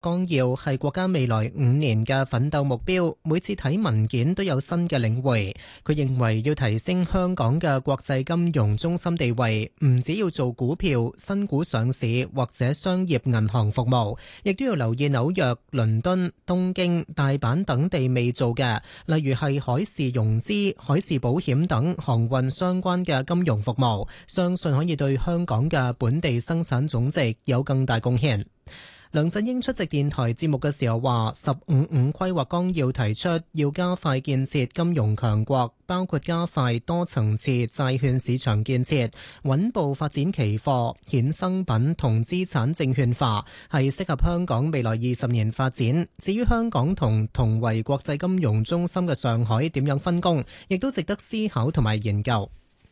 綱要係國家未來5年嘅奮鬥目標，每次睇文件都有新嘅領會。佢認為要提升香港嘅國際金融中心地位，唔只要做股票、新股上市或者商業銀行服務，亦都要留意紐約、倫敦、東京、大阪等地未做嘅，例如係海事融資、海事保險等航運相關嘅金融服務，相信可以對香港嘅本地生產總值有更大貢獻。梁振英出席電台節目嘅時候話，15規劃綱要提出要加快建設金融強國，包括加快多層次債券市場建設，穩步發展期貨、衍生品同資產證券化，係適合香港未來20年發展。至於香港同為國際金融中心嘅上海點樣分工，亦都值得思考同埋研究。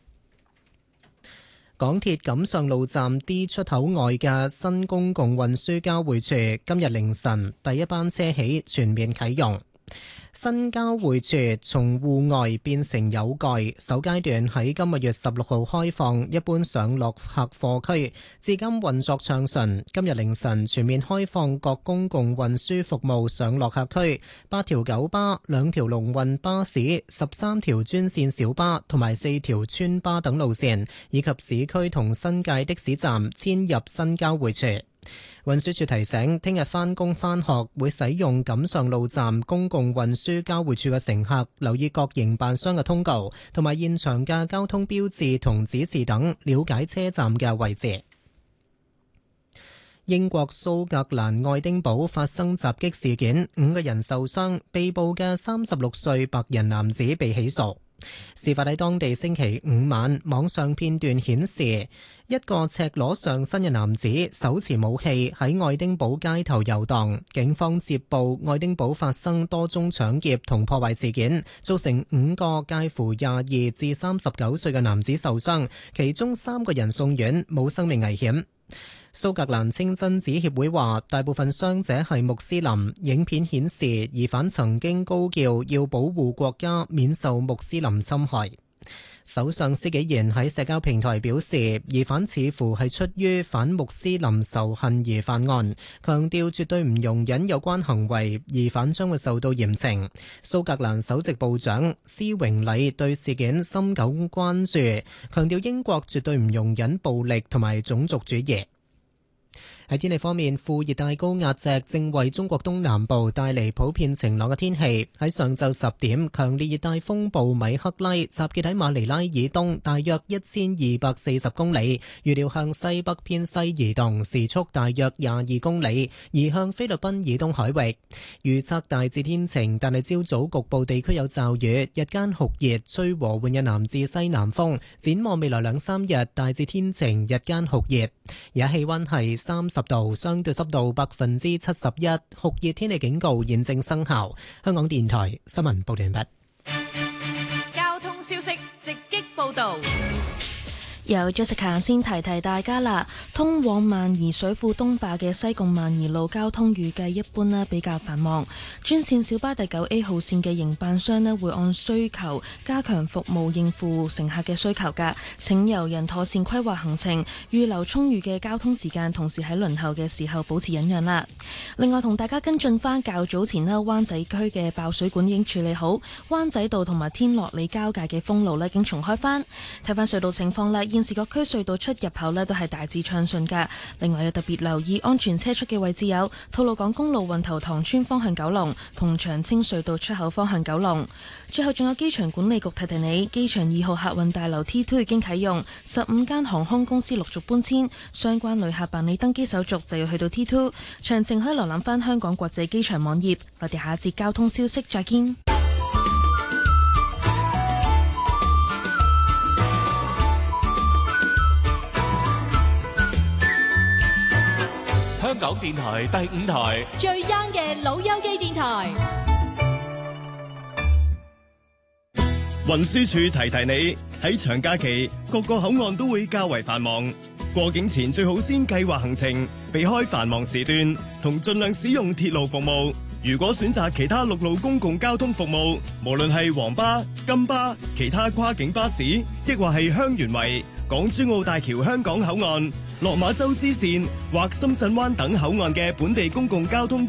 港鐵錦上路站 D 出口外嘅新公共運輸交匯處今日凌晨第一班車起全面啟用。新交匯處從戶外變成有蓋，首階段喺今個月16號開放一般上落客貨區，至今運作暢順。今日凌晨全面開放各公共運輸服務上落客區，8條九巴、2條龍運巴士、13條專線小巴同埋4條村巴等路線，以及市區同新界的士站遷入新交匯處。運輸署提醒，聽日返工返學會使用錦上路站公共運輸交匯處嘅乘客，留意各營辦商嘅通告同埋現場嘅交通標誌同指示等，了解車站嘅位置。英國蘇格蘭愛丁堡發生襲擊事件，5個人受傷，被捕嘅36歲白人男子被起訴。事發喺當地星期5晚，網上片段顯示一個赤裸上身嘅男子手持武器喺愛丁堡街頭遊蕩。警方接報愛丁堡發生多宗搶劫同破壞事件，造成5個介乎22至39歲嘅男子受傷，其中3個人送院，冇生命危險。蘇格蘭清真寺協會話，大部分傷者係穆斯林。影片顯示疑犯曾經高叫要保護國家免受穆斯林侵害。首相施紀賢喺社交平台表示，疑犯似乎係出於反穆斯林仇恨而犯案，強調絕對唔容忍有關行為，疑犯將會受到嚴懲。蘇格蘭首席部長施榮禮對事件深感關注，強調英國絕對唔容忍暴力同埋種族主義。喺天氣方面，副熱帶高壓脊正為中國東南部帶嚟普遍晴朗嘅天氣。喺上晝10點，強烈熱帶風暴米克拉集結喺馬尼拉以東大約1240公里，預料向西北偏西移動，時速大約22公里，移向菲律賓以東海域。預測大致天晴，但係朝早局部地區有驟雨，日間酷熱，吹和緩嘅南至西南風。展望未來2-3日，大致天晴，日間酷熱。而家氣溫係30度，相對濕度71%，酷熱天氣警告現正生效。香港電台新聞報道完畢。 交通消息直擊報道。 由 Jessica 先提提大家啦，通往萬宜水庫東壩嘅西貢萬宜路交通預計一般呢比較繁忙。專線小巴第9A 號線嘅營辦商呢會按需求加強服務，應付乘客嘅需求㗎。請由人妥善規劃行程，預留充裕嘅交通時間，同時喺輪候嘅時候保持忍讓啦。另外同大家跟進翻較早前呢灣仔區嘅爆水管已經處理好，灣仔道同埋天樂里交界嘅封路呢已經重開翻。睇翻隧道情況啦，現時各區隧道出入口呢都係大致暢順㗎。另外要特別留意安全車速嘅位置有吐露港公路運頭塘村方向九龍同長青隧道出口方向九龍。最後仲有機場管理局提提你，機場2號客運大樓 T2 已經啟用，15間航空公司陸續搬遷，相關旅客辦理登機手續就要去到 T2。詳情可以瀏覽翻香港國際機場網頁。我哋下一節交通消息再見。 香港電台第5台最 young 嘅老友記電台。 運輸署提提你，喺長假期各個口岸都會較為繁忙，過境前最好先計劃行程，避開繁忙時段，同盡量使用鐵路服務。如果選擇其他陸路公共交通服務，無論係黃巴、金巴、其他跨境巴士，抑或係香園圍、港珠澳大橋香港口岸， 落馬洲支線或深圳灣等口岸嘅本地公共交通